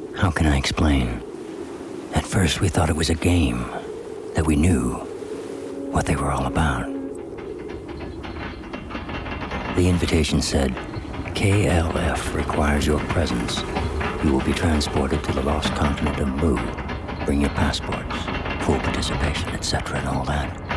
How can I explain? At first we thought it was a game, that we knew what they were all about. The invitation said, KLF requires your presence. You will be transported to the lost continent of Mu. Bring your passports, full participation, etc. and all that.